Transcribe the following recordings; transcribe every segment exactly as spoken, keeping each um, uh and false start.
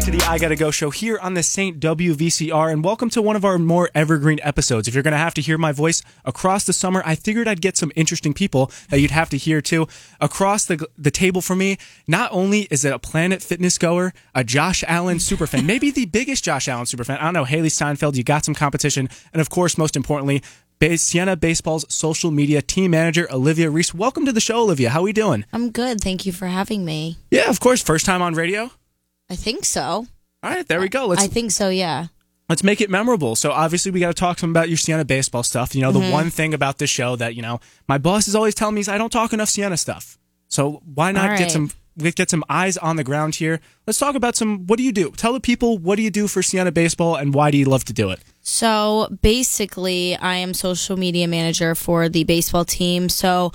To the I Gotta Go show here on the Saint W V C R, and welcome to one of our more evergreen episodes. If you're going to have to hear my voice across the summer, I figured I'd get some interesting people that you'd have to hear too. Across the the table for me, not only is it a Planet Fitness goer, a Josh Allen superfan, maybe the biggest Josh Allen superfan. I don't know, Haley Steinfeld, you got some competition, and of course, most importantly, Siena Baseball's social media team manager, Olivia Reese. Welcome to the show, Olivia. How are we doing? I'm good. Thank you for having me. Yeah, of course. First time on radio? I think so. All right, there we go. Let's I think so, yeah. Let's make it memorable. So obviously we got to talk some about your Siena baseball stuff. You know, the Mm-hmm. one thing about this show that, you know, my boss is always telling me is I don't talk enough Siena stuff. So why not All get right. some get some eyes on the ground here? Let's talk about some, what do you do? Tell the people, what do you do for Siena baseball and why do you love to do it? So basically, I am social media manager for the baseball team. So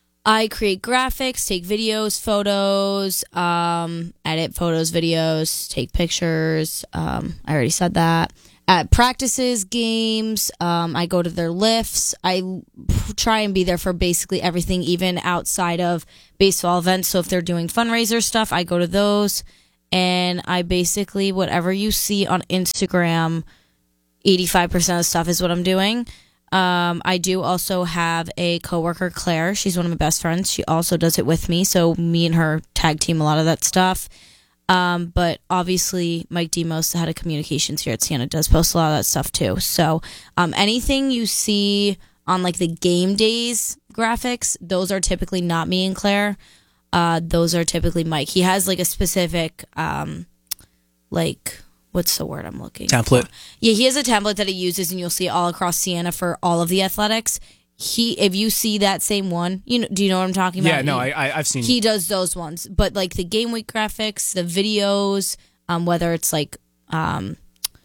I create graphics, take videos, photos, um, edit photos, videos, take pictures. Um, I already said that. At practices, games, um, I go to their lifts. I try and be there for basically everything, even outside of baseball events. So if they're doing fundraiser stuff, I go to those. And I basically, whatever you see on Instagram, eighty-five percent of the stuff is what I'm doing. Um, I do also have a coworker, Claire. She's one of my best friends. She also does it with me. So me and her tag team a lot of that stuff. Um, but obviously, Mike Demos, the head of communications here at Siena, does post a lot of that stuff too. So um, anything you see on like the game days graphics, those are typically not me and Claire. Uh, those are typically Mike. He has like a specific, um, like... what's the word I'm looking Template. for? Yeah, he has a template that he uses, and you'll see it all across Siena for all of the athletics. He, if you see that same one, you know, do you know what I'm talking about? Yeah, no, he, I, I've seen He does those ones, but like the game week graphics, the videos, um, whether it's like, um,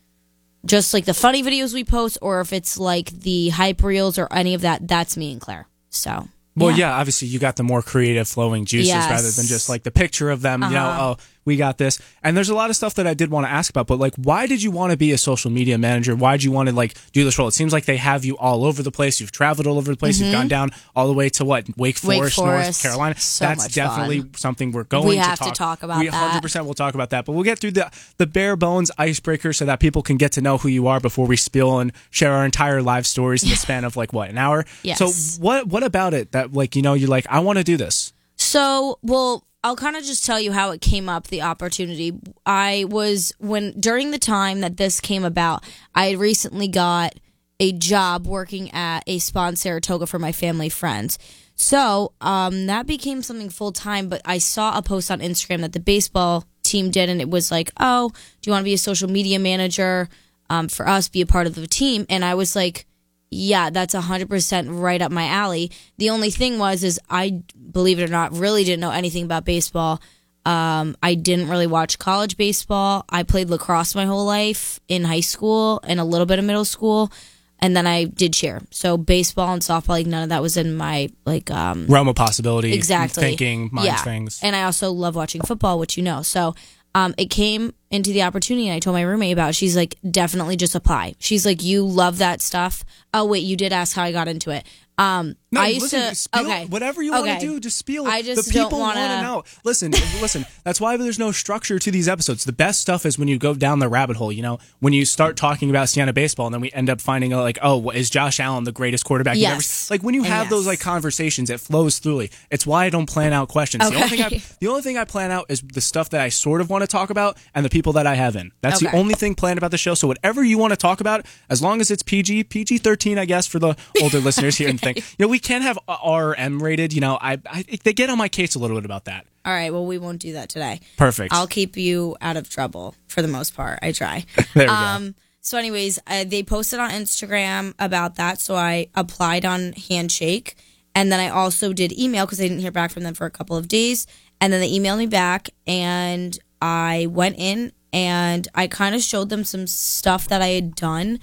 just like the funny videos we post, or if it's like the hype reels or any of that, that's me and Claire. So. Well, yeah. yeah, obviously you got the more creative flowing juices Yes. rather than just like the picture of them, you know, Uh-huh. oh, we got this. And there's a lot of stuff that I did want to ask about, but like, why did you want to be a social media manager? Why did you want to like do this role? It seems like they have you all over the place. You've traveled all over the place. You've gone down all the way to what? Wake Forest, Wake North Forest. Carolina. So That's much definitely fun. something we're going We to have talk. to talk about we that. one hundred percent will talk about that, but we'll get through the, the bare bones icebreaker so that people can get to know who you are before we spill and share our entire live stories in the span of like, what, an hour? Yes. So what, what about it that like, you know, you're like, I want to do this? So, well, I'll kind of just tell you how it came up, the opportunity. I was, when, during the time that this came about, I had recently got a job working at a spa in Saratoga for my family friends. So, um, that became something full time, but I saw a post on Instagram that the baseball team did, and it was like, oh, do you want to be a social media manager um, for us, be a part of the team? And I was like, yeah, that's one hundred percent right up my alley. The only thing was, is I, believe it or not, really didn't know anything about baseball. Um, I didn't really watch college baseball. I played lacrosse my whole life in high school and a little bit of middle school. And then I did cheer. So baseball and softball, like none of that was in my, like... Um, realm of possibility. Exactly. Thinking, mind yeah. things. And I also love watching football, which you know. So um, it came into the opportunity, and I told my roommate about it. She's like, definitely just apply. She's like, you love that stuff. Oh, wait, you did ask how I got into it. Um, No, I used listen, to... spiel, okay. whatever you want Okay. to do, just spiel. I just the people don't want to wanna- know. Listen, listen. That's why there's no structure to these episodes. The best stuff is when you go down the rabbit hole. You know, when you start talking about Siena baseball, and then we end up finding out like, oh, what, is Josh Allen the greatest quarterback you've ever Yes. seen? Like when you And have those yes. like conversations, it flows throughly. It's why I don't plan out questions. The only thing I, Okay. the only thing I plan out is the stuff that I sort of want to talk about and the people that I have in. That's the Okay. only thing planned about the show. So whatever you want to talk about, as long as it's P G, P G thirteen, I guess, for the older listeners here and think, you know, we can't have R M rated. You know, I, I they get on my case a little bit about that. All right, well, we won't do that today. Perfect. I'll keep you out of trouble for the most part. I try. There we go. um, So anyways, uh, they posted on Instagram about that, so I applied on Handshake, and then I also did email because I didn't hear back from them for a couple of days, and then they emailed me back, and I went in, and I kind of showed them some stuff that I had done.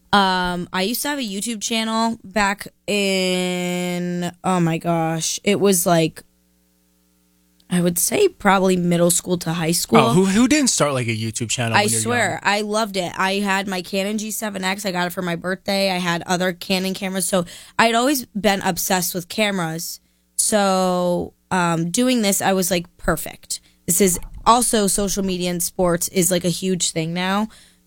Um, I used to have a YouTube channel back in, oh my gosh, it was like, I would say probably middle school to high school. Oh, who who didn't start like a YouTube channel? I when you're swear, young? I loved it. I had my Canon G seven X. I got it for my birthday. I had other Canon cameras. So I'd always been obsessed with cameras. So um, doing this, I was like, perfect. This is also social media in sports is like a huge thing now.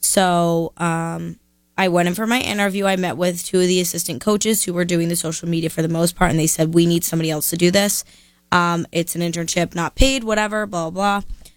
So um, I went in for my interview. I met with two of the assistant coaches who were doing the social media for the most part, and they said, we need somebody else to do this. Um, it's an internship, not paid, whatever, blah, blah.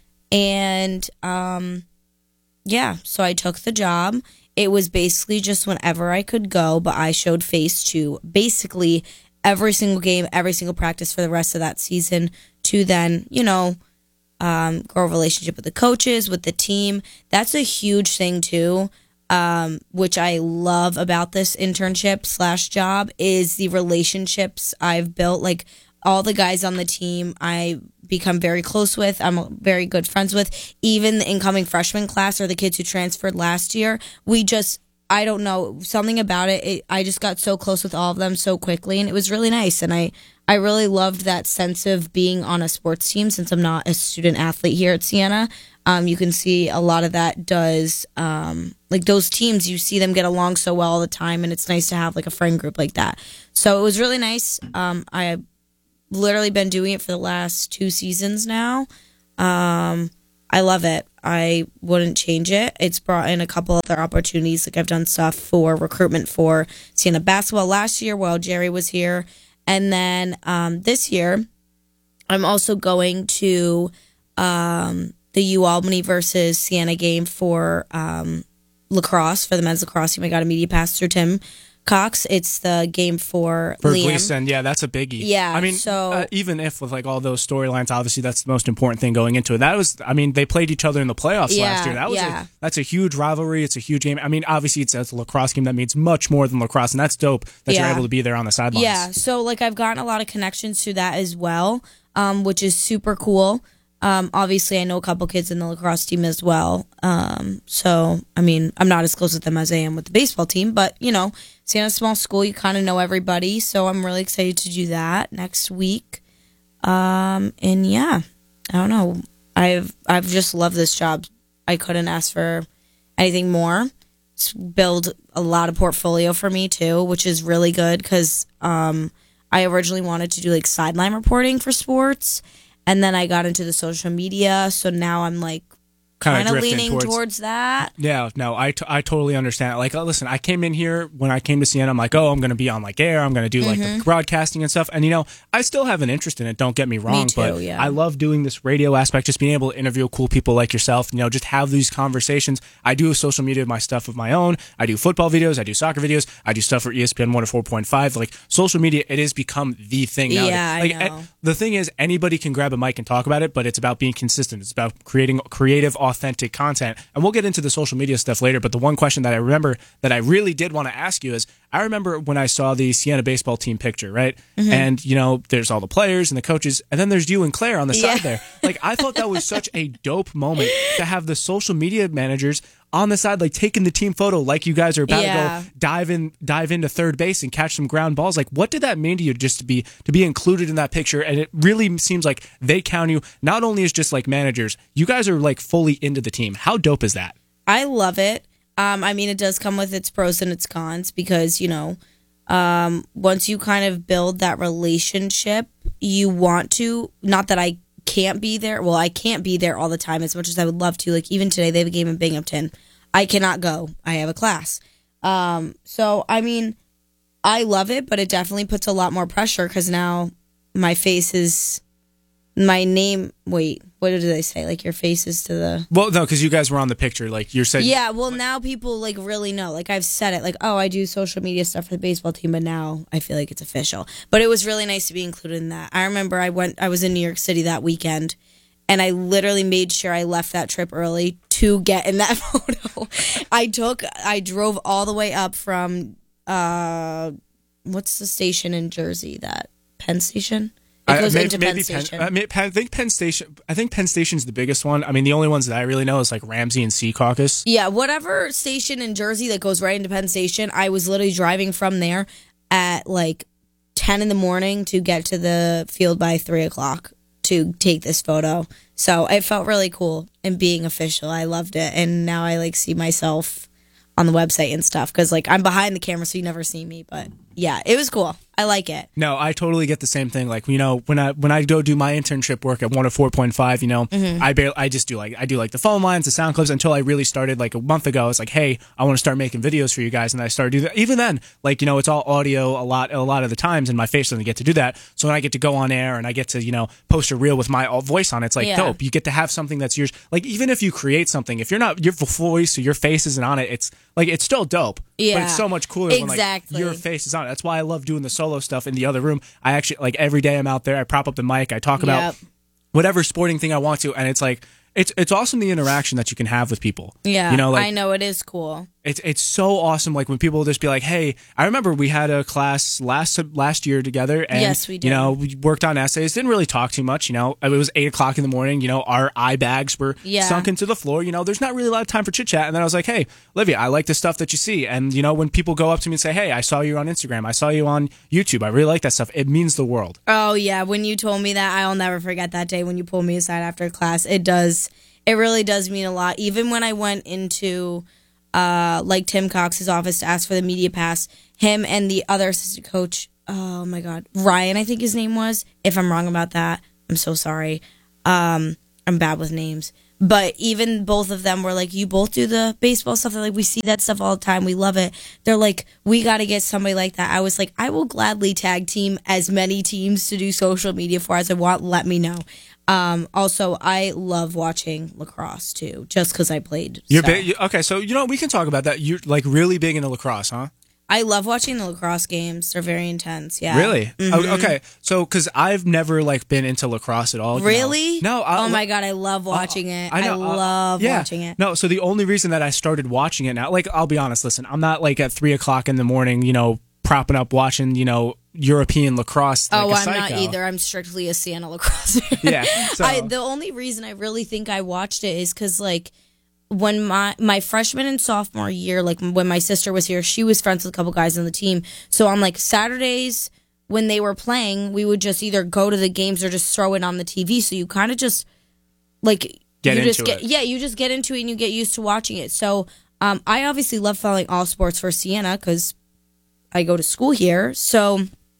And um, yeah, so I took the job. It was basically just whenever I could go, but I showed face to basically every single game, every single practice for the rest of that season to then, you know, um, grow a relationship with the coaches, with the team. That's a huge thing too, um, which I love about this internship slash job is the relationships I've built. Like all the guys on the team, I become very close with. I'm very good friends with. Even the incoming freshman class or the kids who transferred last year, we just, I don't know, something about it, it. I just got so close with all of them so quickly, and it was really nice. And I, I really loved that sense of being on a sports team since I'm not a student athlete here at Siena. Um, you can see a lot of that does, um, like those teams, you see them get along so well all the time, and it's nice to have like a friend group like that. So it was really nice. Um, I literally been doing it for the last two seasons now. Um, I love it. I wouldn't change it. It's brought in a couple other opportunities. Like I've done stuff for recruitment for Siena basketball last year while Jerry was here. And then um, this year, I'm also going to um, the U Albany versus Siena game for um, lacrosse, for the men's lacrosse team. I got a media pass through Tim Cox. It's the game for, for Liam. Gleason. Yeah, that's a biggie. Yeah, I mean, so uh, even if with like all those storylines, obviously that's the most important thing going into it. That was, I mean, they played each other in the playoffs Yeah, last year. That was yeah. a, that's a huge rivalry. It's a huge game. I mean, obviously it's, it's a lacrosse game that means much more than lacrosse, and that's dope that Yeah. you're able to be there on the sidelines. Yeah, so like I've gotten a lot of connections through that as well, um, which is super cool. Um, obviously, I know a couple kids in the lacrosse team as well. Um, so, I mean, I'm not as close with them as I am with the baseball team, but, you know, Siena small school, you kind of know everybody. So I'm really excited to do that next week. Um, and yeah, I don't know. I've I've just loved this job. I couldn't ask for anything more. It's build a lot of portfolio for me too, which is really good because um, I originally wanted to do like sideline reporting for sports. And then I got into the social media, so now I'm like kind of leaning towards, towards that. Yeah, no, I, t- I totally understand. Like, uh, listen, I came in here when I came to Siena. I'm like, oh, I'm going to be on like air. I'm going to do like Mm-hmm. the broadcasting and stuff. And you know, I still have an interest in it. Don't get me wrong, Me too, but yeah. I love doing this radio aspect. Just being able to interview cool people like yourself. You know, just have these conversations. I do social media, my stuff of my own. I do football videos. I do soccer videos. I do stuff for E S P N one oh four point five. Like social media, it has become the thing now. Yeah, I like, know. eh, the thing is, anybody can grab a mic and talk about it, but it's about being consistent. It's about creating creative, authentic content. And we'll get into the social media stuff later, but the one question that I remember that I really did want to ask you is, I remember when I saw the Siena baseball team picture, right? Mm-hmm. And, you know, there's all the players and the coaches, and then there's you and Claire on the Yeah. side there. Like, I thought that was such a dope moment to have the social media managers on the side, like taking the team photo, like you guys are about Yeah. to go dive in, dive into third base and catch some ground balls. Like, what did that mean to you just to be to be included in that picture? And it really seems like they count you not only as just like managers, you guys are like fully into the team. How dope is that? I love it. Um, I mean, it does come with its pros and its cons because, you know, um, once you kind of build that relationship, you want to, not that I can't be there. Well, I can't be there all the time as much as I would love to. Like, even today, they have a game in Binghamton. I cannot go. I have a class. Um, so, I mean, I love it, but it definitely puts a lot more pressure because now my face is, my name, wait, what did they say? Like, your face is to the... Well, no, because you guys were on the picture. Like, you're saying... Yeah, well, now people, like, really know. Like, I've said it. Like, oh, I do social media stuff for the baseball team, but now I feel like it's official. But it was really nice to be included in that. I remember I went, I was in New York City that weekend, and I literally made sure I left that trip early to get in that photo. I took, I drove all the way up from, uh, what's the station in Jersey? That Penn Station? It goes I, maybe, into maybe Penn Station. Penn, I, mean, Penn, I think Penn Station. I think Penn Station's the biggest one. I mean, the only ones that I really know is like Ramsey and Secaucus. Yeah, whatever station in Jersey that goes right into Penn Station, I was literally driving from there at like ten in the morning to get to the field by three o'clock to take this photo. So it felt really cool and being official. I loved it. And now I like see myself on the website and stuff because like I'm behind the camera, so you never see me, but yeah, it was cool. I like it. No, I totally get the same thing. Like, you know, when I when I go do my internship work at one oh four point five, you know, mm-hmm. I barely, I just do like I do like the phone lines, the sound clips until I really started like a month ago. I was like, hey, I want to start making videos for you guys, and I started doing that. Even then, like, you know, it's all audio a lot a lot of the times, and my face doesn't get to do that. So when I get to go on air and I get to, you know, post a reel with my voice on it, it's like Yeah. dope. You get to have something that's yours. Like, even if you create something, if you're not your voice or your face isn't on it, it's like it's still dope. Yeah. But it's so much cooler Exactly. when like your face is on it. That's why I love doing the solo stuff in the other room. I actually like every day I'm out there, I prop up the mic, I talk about Yep. whatever sporting thing I want to, and it's like it's it's awesome the interaction that you can have with people. Yeah, you know, like I know it is cool. it's it's so awesome. Like when people just be like, "Hey," I remember we had a class last last year together, and Yes, we you did. know, we worked on essays. Didn't really talk too much. You know, it was eight o'clock in the morning. You know, our eye bags were Yeah. sunk into the floor. You know, there's not really a lot of time for chit chat. And then I was like, "Hey, Olivia, I like the stuff that you see." And you know, when people go up to me and say, "Hey, I saw you on Instagram. I saw you on YouTube. I really like that stuff." It means the world. Oh yeah, when you told me that, I'll never forget that day when you pulled me aside after class. It does, it really does mean a lot. Even when I went into uh, like Tim Cox's office to ask for the media pass, him and the other assistant coach, oh my God, Ryan, I think his name was. If I'm wrong about that, I'm so sorry. Um, I'm bad with names. But even both of them were like, you both do the baseball stuff. They're like, we see that stuff all the time. We love it. They're like, we got to get somebody like that. I was like, I will gladly tag team as many teams to do social media for as I want. Let me know. Um, also, I love watching lacrosse too, just because I played. You're so. big, you, okay, so you know we can talk about that. You're like really big into lacrosse, huh? I love watching the lacrosse games. They're very intense. Yeah. Really? Mhm. Oh, okay. So, because I've never like been into lacrosse at all. you know. Really? No. I, oh my God, I love watching it. I I, know, uh, love yeah. watching it. No. So the only reason that I started watching it now, like, I'll be honest. Listen, I'm not like at three o'clock in the morning, you know, propping up watching, you know, European lacrosse. Like oh, a I'm psycho. not either. I'm strictly a Siena lacrosse fan. Yeah. So. I, the only reason I really think I watched it is because, like, when my my freshman and sophomore year, like when my sister was here, she was friends with a couple guys on the team. So on like Saturdays when they were playing, we would just either go to the games or just throw it on the T V. So you kind of just like Get you into just get it. yeah, you just get into it and you get used to watching it. So um, I obviously love following all sports for Siena because I go to school here. So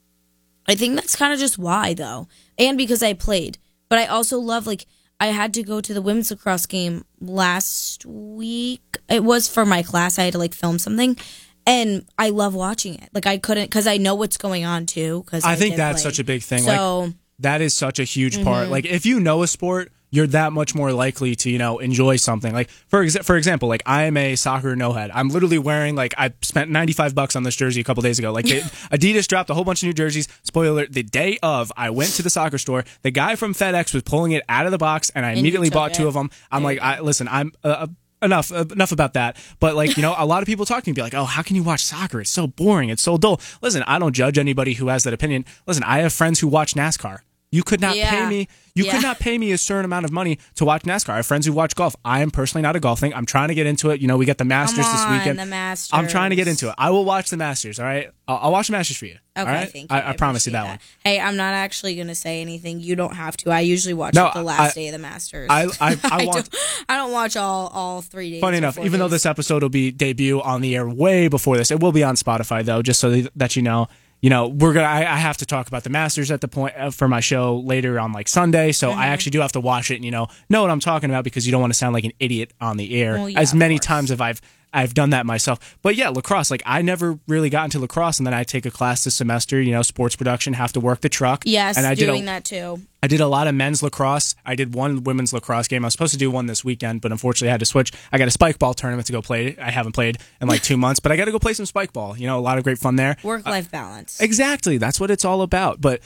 I think that's kind of just why, though, and because I played. But I also love, like, I had to go to the women's lacrosse game last week. It was for my class. I had to like film something, and I love watching it. Like I couldn't because I know what's going on too. Because I, I, think did that's play. such a big thing. So like, that is such a huge Mm-hmm. part. Like if you know a sport, you're that much more likely to, you know, enjoy something. Like for exa- for example, like I am a soccer no-head. I'm literally wearing like I spent ninety-five bucks on this jersey a couple days ago. Like they, Adidas dropped a whole bunch of new jerseys. Spoiler alert, the day of, I went to the soccer store. The guy from FedEx was pulling it out of the box and I you immediately took bought it. two of them. I'm There like, you I listen, I'm uh, enough uh, enough about that. But like, you know, a lot of people talk to me be like, "Oh, how can you watch soccer? It's so boring. It's so dull." Listen, I don't judge anybody who has that opinion. Listen, I have friends who watch NASCAR. You could not Yeah. pay me. You Yeah. could not pay me a certain amount of money to watch NASCAR. I have friends who watch golf. I am personally not a golf thing. I'm trying to get into it. You know, we got the Masters Come this on, weekend. the Masters. I'm trying to get into it. I will watch the Masters. All right, I'll, I'll watch the Masters for you. Okay, all right? thank you. I, I promise you appreciate that, one. Hey, I'm not actually going to say anything. You don't have to. I usually watch No, it the last I- day of the Masters. I I, I want. don't, I don't watch all all three days. Funny or enough, four even though days. this episode will be debut on the air way before this, it will be on Spotify though, just so that you know. You know, we're gonna. I, I have to talk about the Masters at the point uh, for my show later on, like Sunday. So Mm-hmm. I actually do have to watch it and you know know what I'm talking about because you don't want to sound like an idiot on the air. Well, yeah, as of many course. times as I've I've done that myself. But yeah, lacrosse. Like I never really got into lacrosse, and then I take a class this semester. You know, sports production. Have to work the truck. Yes, and I doing did a, that too. I did a lot of men's lacrosse. I did one women's lacrosse game. I was supposed to do one this weekend, but unfortunately I had to switch. I got a spike ball tournament to go play. I haven't played in like two months, but I got to go play some spike ball. You know, a lot of great fun there. Work life balance. Exactly. That's what it's all about. But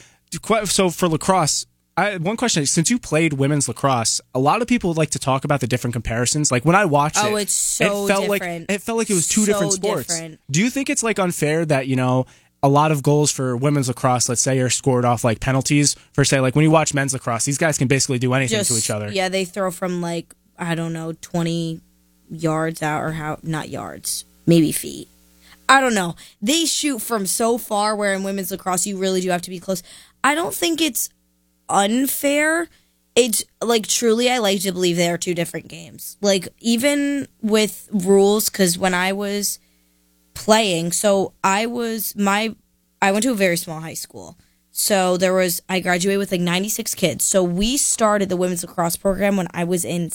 so for lacrosse, I, one question is, since you played women's lacrosse, a lot of people like to talk about the different comparisons. Like when I watched it, Oh, it's so it felt different. like it felt like it was two So different sports. different. Do you think it's like unfair that, you know, a lot of goals for women's lacrosse, let's say, are scored off like penalties for, say, like when you watch men's lacrosse, these guys can basically do anything Just, to each other. Yeah, they throw from like I don't know twenty yards out or how not yards, maybe feet. I don't know. They shoot from so far where in women's lacrosse you really do have to be close. I don't think it's unfair. It's like truly I like to believe they are two different games. Like even with rules, because when I was playing, so I was my I went to a very small high school. So there was, I graduated with like ninety-six kids. So we started the women's lacrosse program when I was in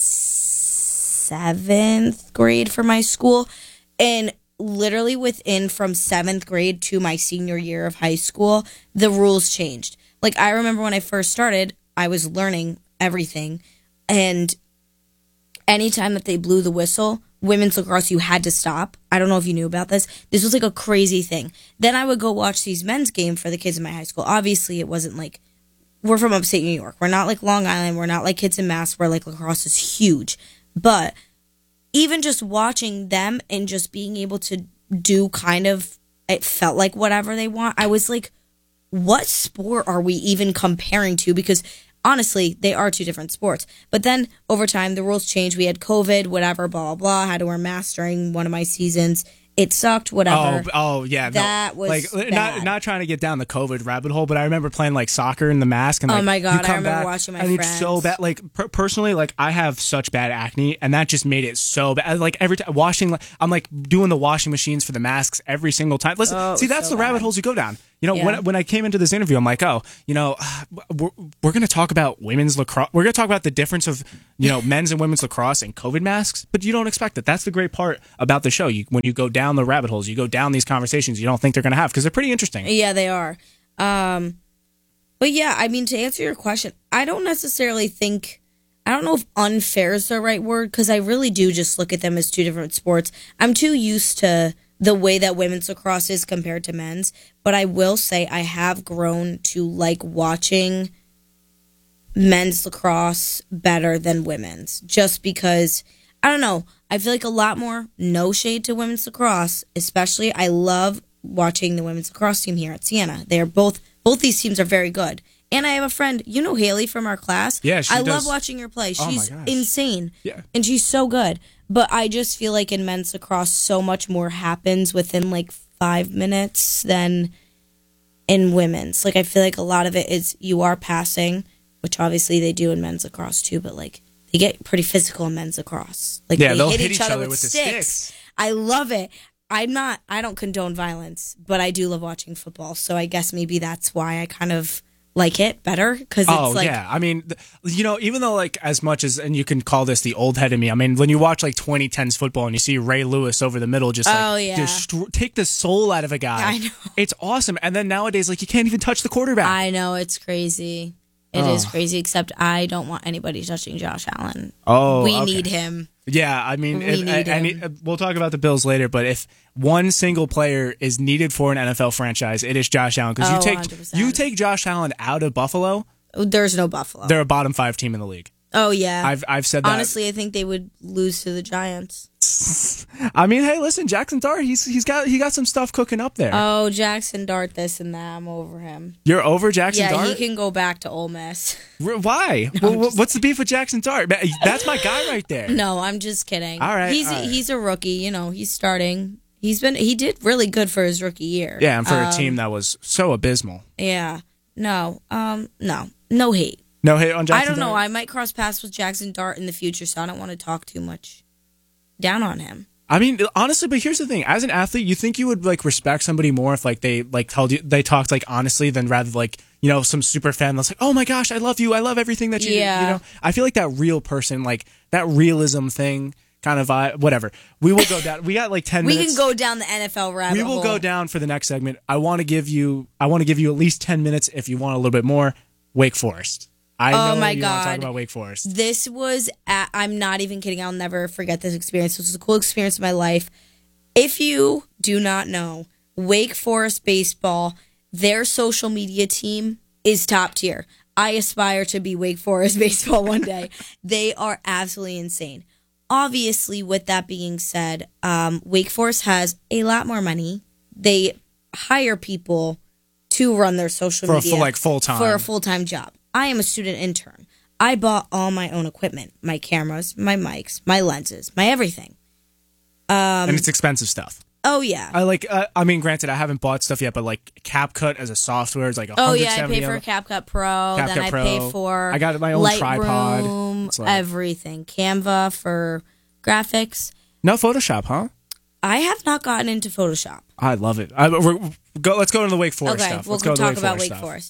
seventh grade for my school. And literally within from seventh grade to my senior year of high school, the rules changed. Like I remember when I first started, I was learning everything. And anytime that they blew the whistle, women's lacrosse, you had to stop. I don't know if you knew about this. This was like a crazy thing. Then I would go watch these men's games for the kids in my high school. Obviously, it wasn't like, we're from upstate New York. We're not like Long Island. We're not like Kids in Mass where like lacrosse is huge. But even just watching them and just being able to do kind of, it felt like whatever they want. I was like, what sport are we even comparing to? Because honestly, they are two different sports. But then over time, the rules changed. We had COVID, whatever, blah, blah, blah. I had to wear masks during one of my seasons. It sucked, whatever. Oh, oh yeah. That no, was like bad. not not trying to get down the COVID rabbit hole, but I remember playing like soccer in the mask. And like, oh my god, you come I remember back, watching my and friends. it's so bad. Like per- personally, like I have such bad acne, and that just made it so bad. Like every time washing, like, I'm like doing the washing machines for the masks every single time. Listen, Oh, see that's so the rabbit bad. holes you go down. You know, Yeah. when when I came into this interview, I'm like, oh, you know, we're, we're going to talk about women's lacrosse. We're going to talk about the difference of, you know, men's and women's lacrosse and COVID masks, but you don't expect it. That's the great part about the show. You, when you go down the rabbit holes, you go down these conversations you don't think they're going to have because they're pretty interesting. Yeah, they are. Um, but yeah, I mean, to answer your question, I don't necessarily think, I don't know if unfair is the right word, because I really do just look at them as two different sports. I'm too used to the way that women's lacrosse is compared to men's, but I will say I have grown to like watching men's lacrosse better than women's, just because, I don't know, I feel like a lot more, no shade to women's lacrosse, especially I love watching the women's lacrosse team here at Siena. They are both, both these teams are very good. And I have a friend, you know Haley from our class? Yeah, she I does. love watching her play. Oh my She's gosh. insane. Yeah. And she's so good. But I just feel like in men's lacrosse, so much more happens within like five minutes than in women's. Like, I feel like a lot of it is you are passing, which obviously they do in men's lacrosse too, but like they get pretty physical in men's lacrosse. Like Yeah, they they'll hit, hit each each other, other with, with the sticks. sticks. I love it. I'm not, I don't condone violence, but I do love watching football. So I guess maybe that's why I kind of like it better, because it's Oh like, yeah, I mean, th- you know, even though like as much as, and you can call this the old head in me. I mean, when you watch like twenty tens football and you see Ray Lewis over the middle, just like Oh, yeah. destro- take the soul out of a guy. I know. It's awesome. And then nowadays, like you can't even touch the quarterback. I know, it's crazy. It is Oh. crazy, except I don't want anybody touching Josh Allen. oh, we okay. need him. Yeah, I mean, We if, need any, him. we'll talk about the Bills later, but if one single player is needed for an N F L franchise, it is Josh Allen. Because Oh, you take one hundred percent. you take Josh Allen out of Buffalo, There's no Buffalo. they're a bottom five team in the league. Oh, yeah. I've I've said that. Honestly, I think they would lose to the Giants. I mean, hey, listen, Jackson Dart, he's he's got he got some stuff cooking up there. Oh, Jackson Dart, this and that. I'm over him. You're over Jackson Yeah, Dart? he can go back to Ole Miss. R- Why? Well, wh- What's the beef with Jackson Dart? Man, That's my guy right there. No, I'm just kidding. All right, he's all right. he's a rookie. You know, he's starting. He's been he did really good for his rookie year. Yeah, and for a Um, team that was so abysmal. Yeah. No. Um. No. No hate. No hate on Jackson I don't know. Dart? I might cross paths with Jackson Dart in the future, so I don't want to talk too much down on him. I mean, honestly, but here's the thing: as an athlete, you think you would like respect somebody more if like they like told you they talked like honestly than rather like you know some super fan that's like, oh my gosh, I love you, I love everything that you Yeah. you know. I feel like that real person, like that realism thing, kind of vibe. Whatever. We will go down. We got like ten We minutes. can go down the N F L rabbit We will hole. go down for the next segment. I want to give you. I want to give you at least ten minutes. If you want a little bit more, Wake Forest. I Oh know my you want to talk God. about Wake Forest. This was, at, I'm not even kidding. I'll never forget this experience. This was a cool experience of my life. If you do not know, Wake Forest baseball, their social media team is top tier. I aspire to be Wake Forest baseball one day. They are absolutely insane. Obviously, with that being said, um, Wake Forest has a lot more money. They hire people to run their social For a media full- like, full-time. for a full-time job. I am a student intern. I bought all my own equipment, my cameras, my mics, my lenses, my everything. and it's expensive stuff. Oh yeah. I like. Uh, I mean, granted, I haven't bought stuff yet, but like CapCut as a software is like a Oh hundred yeah, I seventy. pay for CapCut Pro. then CapCut I Pro. pay for I got my own Lightroom, tripod. It's like- everything. Canva for graphics. No Photoshop, huh? I have not gotten into Photoshop. I love it. I, we're, go. Let's go into the Wake Forest okay, stuff. we'll Let's go to talk the Wake about Forest Wake stuff. Forest.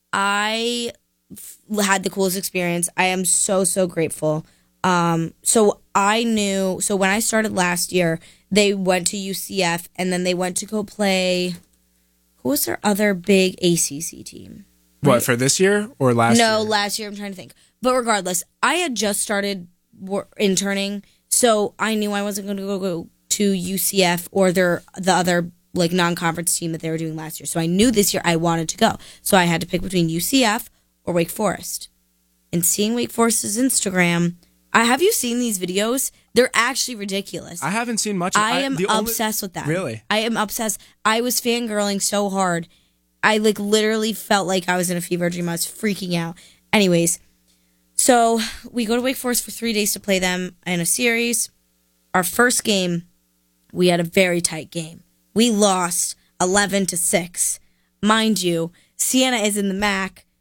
I f- had the coolest experience. I am so so grateful. Um, so I knew. So when I started last year, they went to U C F, and then they went to go play. Who was their other big A C C team? What, Right. for this year or last year? No, last year. I'm trying to think. But regardless, I had just started wor- interning, so I knew I wasn't going to go, go to U C F or their the other like non-conference team that they were doing last year. So I knew this year I wanted to go. So I had to pick between U C F or Wake Forest. And seeing Wake Forest's Instagram, I have you seen these videos? They're actually ridiculous. I haven't seen much. Of, I am the only- obsessed with them. Really? I am obsessed. I was fangirling so hard. I like literally felt like I was in a fever dream. I was freaking out. Anyways, so we go to Wake Forest for three days to play them in a series. Our first game, we had a very tight game. We lost eleven to six. Mind you, Siena is in the M A C.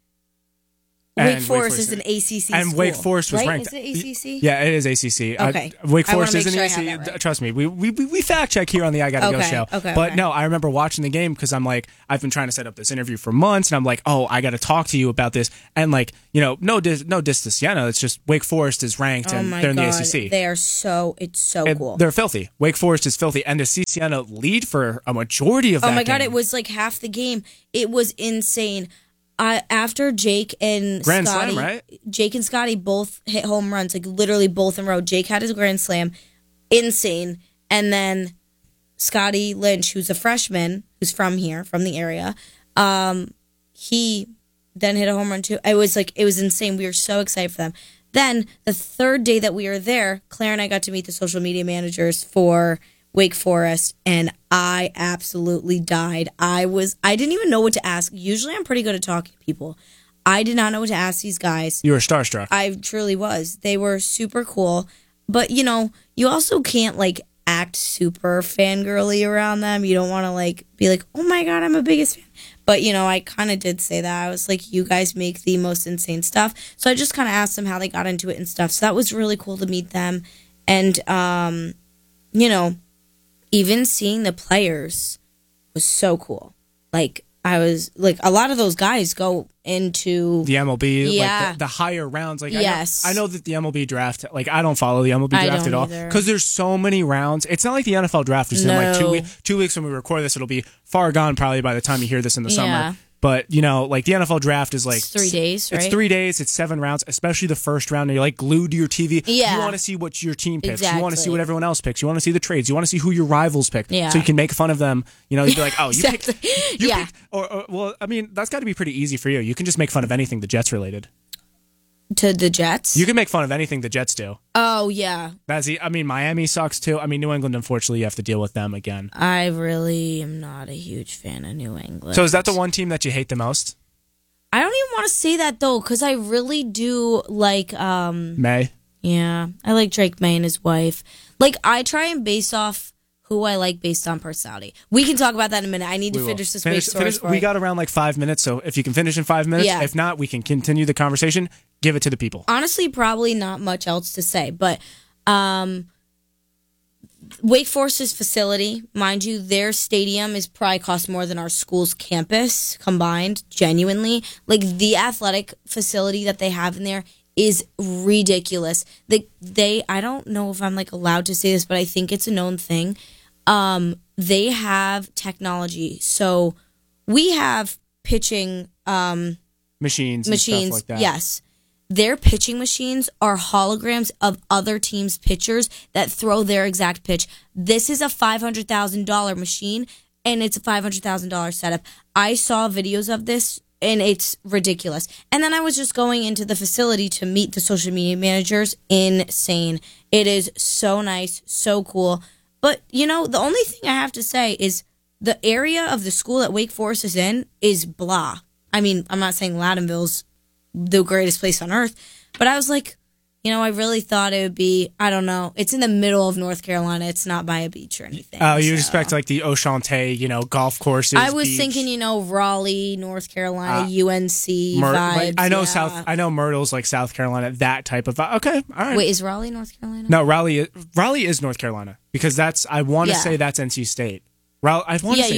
And Wake Wake Forest Forest is an A C C and school, Wake Forest was right? ranked. Is it A C C? Yeah, it is A C C. Okay. Uh, Wake I wanna Forest is make in sure I A C C. have that right. Trust me, we, we we fact check here on the I Gotta Go Okay, show. okay, but okay. no, I remember watching the game because I'm like, I've been trying to set up this interview for months, and I'm like, oh, I got to talk to you about this. And like, you know, no dis, no dis to Siena. It's just Wake Forest is ranked Oh and my they're in god, the A C C. they are so. It's so And cool. They're filthy. Wake Forest is filthy, and to see Siena lead for a majority of Oh that my god, game- it was like half the game. It was insane. I after Jake and Grand Scotty, slam, right? Jake and Scotty both hit home runs, like literally both in a row. Jake had his grand slam, insane, and then Scotty Lynch, who's a freshman, who's from here, from the area, um, he then hit a home run too. It was like it was insane. We were so excited for them. Then the third day that we were there, Claire and I got to meet the social media managers for Wake Forest, and I absolutely died. I was I didn't even know what to ask. Usually I'm pretty good at talking to people. I did not know what to ask these guys. You were starstruck. I truly was. They were super cool. But you know, you also can't like act super fangirly around them. You don't want to like be like, oh my god, I'm a biggest fan. But you know, I kind of did say that. I was like, you guys make the most insane stuff. So I just kind of asked them how they got into it and stuff. So that was really cool to meet them. And um, you know, even seeing the players was so cool. Like I was like a lot of those guys go into the M L B, Yeah. like the, the higher rounds. Like Yes. I know, I know that the M L B draft, like I don't follow the M L B I draft don't at all either. because there's so many rounds. It's not like the N F L draft is in like two No. weeks. Two weeks when we record this, it'll be far gone probably by the time you hear this in the Yeah. summer. But you know, like the N F L draft is like It's three days, right? It's three days. It's seven rounds, especially the first round. And you're like glued to your T V. Yeah. You want to see what your team picks. You want to see Exactly. what everyone else picks. You want to see the trades. You want to see who your rivals pick. Yeah. So you can make fun of them. You know, you'd be like, oh, you Exactly. picked. You Yeah. picked, or, or well, I mean, that's got to be pretty easy for you. You can just make fun of anything the Jets related. to the Jets. You can make fun of anything the Jets do. Oh yeah, That's the, I mean, Miami sucks too. I mean, New England, unfortunately, you have to deal with them again. I really am not a huge fan of New England. So is that the one team that you hate the most? I don't even want to say that though, because I really do like. um May? Yeah, I like Drake May and his wife. Like I try and base off who I like based on personality. We can talk about that in a minute. I need to We will. finish this Finish- Wake story. finish- story. we got around like five minutes, so if you can finish in five minutes, Yeah. if not, we can continue the conversation. Give it to the people. Honestly, probably not much else to say, but um, Wake Forest's facility, mind you, their stadium is probably cost more than our school's campus combined. Genuinely, like the athletic facility that they have in there is ridiculous. They, they, I don't know if I'm like allowed to say this, but I think it's a known thing. Um, they have technology, so we have pitching um, Machines, and machines. stuff like that. Yes. Their pitching machines are holograms of other teams' pitchers that throw their exact pitch. This is a five hundred thousand dollars machine, and it's a five hundred thousand dollars setup. I saw videos of this, and it's ridiculous. And then I was just going into the facility to meet the social media managers. Insane. It is so nice, so cool. But, you know, the only thing I have to say is the area of the school that Wake Forest is in is blah. I mean, I'm not saying Loudonville's the greatest place on earth, but I was like, you know, I really thought it would be, I don't know, it's in the middle of North Carolina. It's not by a beach or anything. Oh, you so. expect like the Oshante, you know, golf courses. I was beach. thinking, you know, Raleigh, North Carolina, Uh, U N C Myr- vibes. like, I know yeah. South. I know Myrtle's like South Carolina. That type of vibe. Okay, all right. Wait, is Raleigh North Carolina? No, Raleigh. Raleigh is North Carolina because that's. I want to Yeah. say that's N C State. Raleigh. I want to Yeah, say. univer-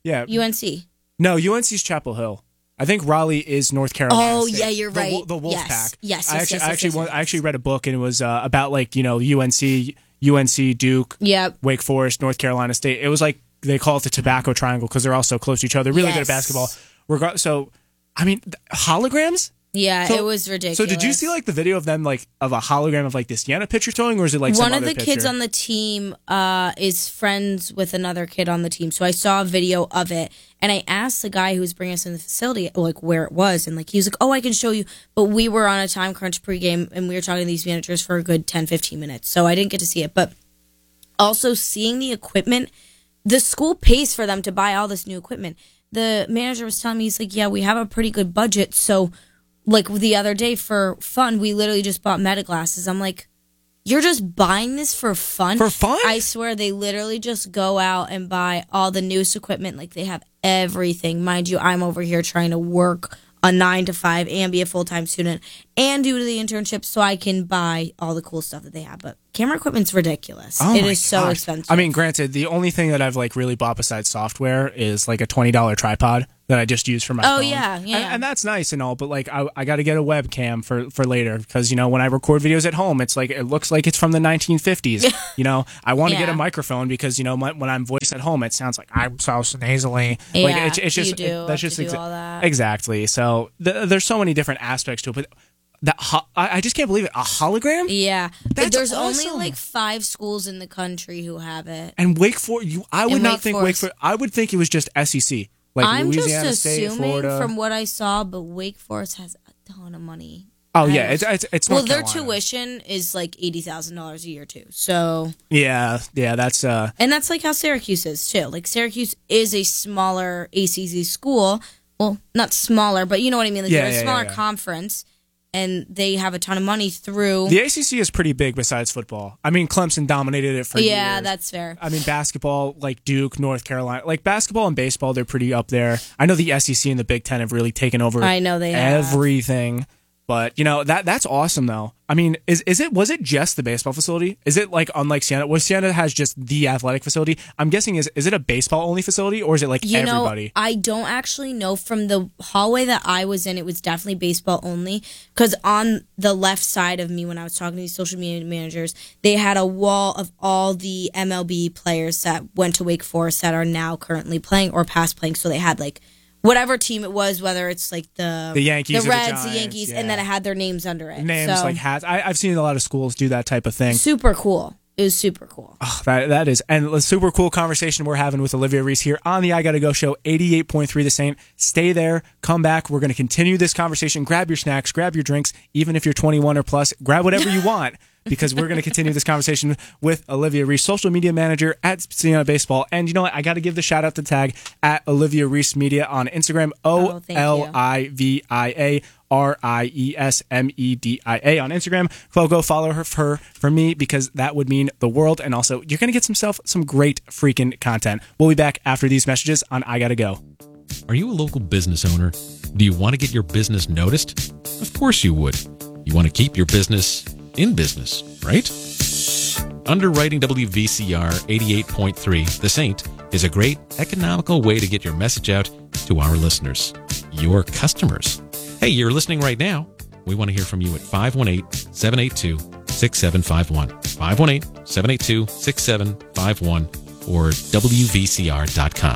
Yeah. U N C. No, U N C's Chapel Hill. I think Raleigh is North Carolina. Oh State. yeah, you're the, right. The Wolf yes. Pack. Yes, yes, I actually, yes, I yes, actually, yes, won- yes. I actually read a book and it was uh, about like you know U N C, U N C, Duke, Yep. Wake Forest, North Carolina State. It was like they call it the Tobacco Triangle because they're all so close to each other. Really Yes. good at basketball. Regard- so, I mean, th- holograms. Yeah, So- it was ridiculous. So did you see like the video of them like of a hologram of like this Sienna pitcher throwing, or is it like one some of other the pitcher? kids on the team uh, is friends with another kid on the team, so I saw a video of it, and I asked the guy who was bringing us in the facility like where it was, and like he was like, "Oh, I can show you," but we were on a time crunch pregame, and we were talking to these managers for a good ten, fifteen minutes, so I didn't get to see it. But also seeing the equipment, the school pays for them to buy all this new equipment. The manager was telling me, he's like, "Yeah, we have a pretty good budget, so." Like the other day for fun, we literally just bought meta glasses. I'm like, you're just buying this for fun? For fun? I swear they literally just go out and buy all the newest equipment. Like they have everything. Mind you, I'm over here trying to work a nine to five and be a full-time student and do the internship so I can buy all the cool stuff that they have. But camera equipment's ridiculous. Oh it my is so gosh. expensive. I mean, granted, the only thing that I've like really bought besides software is like a twenty dollar tripod that I just use for my Oh, phone. yeah, yeah. And, and that's nice and all, but like I, I got to get a webcam for, for later because, you know, when I record videos at home, it's like it looks like it's from the nineteen fifties. You know, I want to get Yeah. a microphone because, you know, my, when I'm voiced at home, it sounds like I'm so nasally. Yeah, like it's, it's just you do it- that's have just to do exa- all that. exactly. So th- there's so many different aspects to it, but that ho- I, I just can't believe it. A hologram. yeah. That's There's only awesome. like five schools in the country who have it. And Wake Forest, you, I would And not Wake think Forest. Wake Forest. I would think it was just S E C, like I'm Louisiana just State, assuming Florida. from what I saw, but Wake Forest has a ton of money. oh I yeah, don't- it's it's, it's well, North their Carolina. tuition is like eighty thousand dollars a year too. So, Yeah, yeah, that's uh, and that's like how Syracuse is too. Like Syracuse is a smaller A C C school. Well, not smaller, but you know what I mean. Like Yeah, they're a yeah, smaller yeah, yeah. conference, and they have a ton of money through. the A C C is pretty big besides football. I mean, Clemson dominated it for yeah, years. that's fair. I mean, basketball, like Duke, North Carolina, like basketball and baseball, they're pretty up there. I know the S E C and the Big Ten have really taken over. I know they have. everything. But you know that that's awesome though. I mean, is is it was it just the baseball facility? Is it like unlike Siena? Was Siena has just the athletic facility? I'm guessing is is it a baseball only facility or is it like You everybody? know, I don't actually know. From the hallway that I was in, it was definitely baseball only. Because on the left side of me, when I was talking to these social media managers, they had a wall of all the M L B players that went to Wake Forest that are now currently playing or past playing. So they had like whatever team it was, whether it's like the The Yankees or the the Reds, the, Giants, Yankees, yeah. and then it had their names under it. Names So, like hats. I, I've seen a lot of schools do that type of thing. super cool. It was super cool. Oh, that that is, and a super cool conversation we're having with Olivia Reese here on the I Gotta Go Show, eighty-eight point three The Saint. Stay there, come back. We're going to continue this conversation. Grab your snacks, grab your drinks, even if you're twenty-one or plus. Grab whatever you want because we're going to continue this conversation with Olivia Reese, social media manager at Siena Baseball. And you know what? I got to give the shout out to tag at Olivia Reese Media on Instagram. O L I V I A R I E S M E D I A on Instagram. Well, go follow her for, for me because that would mean the world. And also, you're going to get some self, some great freaking content. We'll be back after these messages on I Gotta Go. Are you a local business owner? Do you want to get your business noticed? Of course you would. You want to keep your business in business, right? Underwriting W V C R eighty-eight point three The Saint is a great economical way to get your message out to our listeners, your customers. Hey, you're listening right now. We want to hear from you at five one eight, seven eight two, six seven five one, five one eight, seven eight two, six seven five one, or W V C R dot com.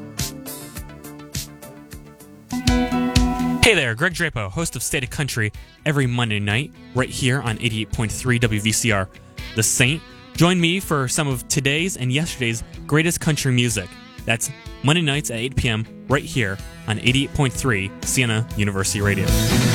Hey there, Greg Drapo, host of State of Country, every Monday night, right here on eighty-eight point three W V C R. The Saint. Join me for some of today's and yesterday's greatest country music. That's Monday nights at eight p.m. right here on eighty-eight point three Siena University Radio.